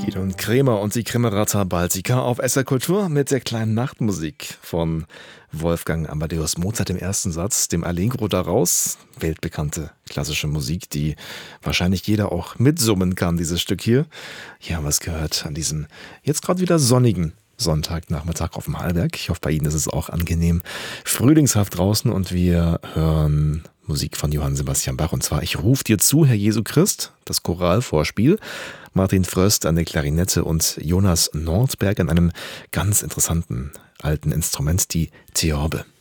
Gidon Kremer und die Kremerata Baltica auf SR Kultur mit der kleinen Nachtmusik von Wolfgang Amadeus Mozart im ersten Satz, dem Allegro daraus. Weltbekannte klassische Musik, die wahrscheinlich jeder auch mitsummen kann, dieses Stück hier. Hier haben wir es gehört an diesem jetzt gerade wieder sonnigen Sonntagnachmittag auf dem Hallberg. Ich hoffe, bei Ihnen ist es auch angenehm frühlingshaft draußen und wir hören Musik von Johann Sebastian Bach und zwar Ich ruf dir zu, Herr Jesu Christ, das Choralvorspiel. Martin Fröst an der Klarinette und Jonas Nordberg an einem ganz interessanten alten Instrument, die Theorbe.